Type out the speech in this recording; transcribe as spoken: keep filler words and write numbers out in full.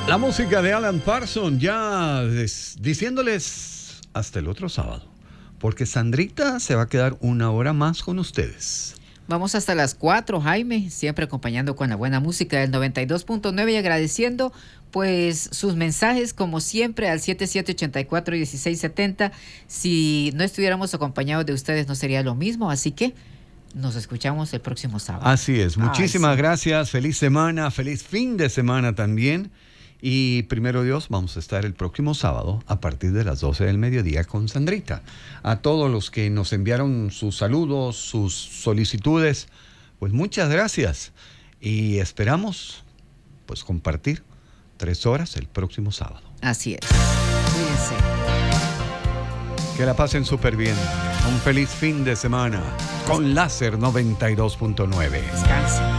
La música de Alan Parsons, ya des, diciéndoles hasta el otro sábado, porque Sandrita se va a quedar una hora más con ustedes. Vamos hasta las cuatro, Jaime, siempre acompañando con la buena música del noventa y dos punto nueve y agradeciendo pues sus mensajes como siempre al siete siete ocho cuatro uno seis siete cero. Si no estuviéramos acompañados de ustedes no sería lo mismo, así que nos escuchamos el próximo sábado. Así es, muchísimas Ay, sí. gracias, feliz semana, feliz fin de semana también. Y primero Dios, vamos a estar el próximo sábado a partir de las doce del mediodía con Sandrita. A todos los que nos enviaron sus saludos, sus solicitudes, pues muchas gracias. Y esperamos pues compartir tres horas el próximo sábado. Así es. Cuídense. Que la pasen súper bien. Un feliz fin de semana con Láser noventa y dos punto nueve. Descansen.